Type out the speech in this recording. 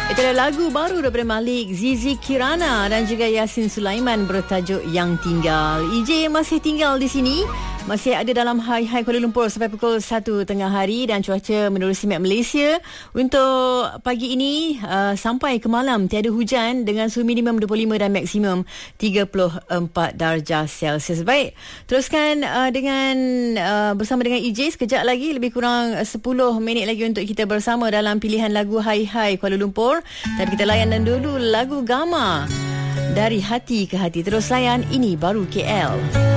Itu adalah lagu baru daripada Malik, Zizi Kirana dan juga Yasin Sulaiman bertajuk Yang Tinggal. EJ masih tinggal di sini, masih ada dalam Hai Kuala Lumpur sampai pukul 1 tengah hari dan cuaca menurut Simet Malaysia untuk pagi ini sampai ke malam tiada hujan dengan suhu minimum 25 dan maksimum 34 darjah Celsius. Baik, teruskan dengan bersama dengan EJ sekejap lagi, lebih kurang 10 minit lagi untuk kita bersama dalam pilihan lagu Hai Kuala Lumpur. Tapi kita layan dulu lagu Gama, Dari Hati ke Hati. Terus layan Ini Baru KL.